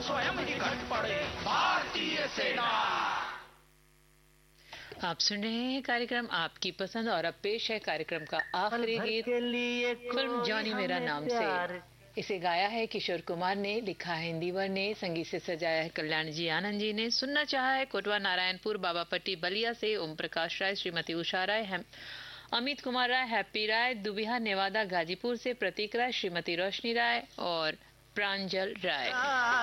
स्वयं ही कट पड़े भारतीय सेना। आप सुन रहे हैं कार्यक्रम आपकी पसंद और अब पेश है कार्यक्रम का आखिरी गीत फिल्म जॉनी मेरा नाम से। इसे गाया है किशोर कुमार ने, लिखा है इंदिवर ने, संगीत से सजाया है कल्याण जी आनंद जी ने। सुनना चाहा है कोटवा नारायणपुर बाबापट्टी बलिया से ओम प्रकाश राय, श्रीमती उषा राय, अमित कुमार राय, हैप्पी राय, दुबिहा नेवादा गाजीपुर से प्रतीक राय, श्रीमती रोशनी राय और प्रांजल राय।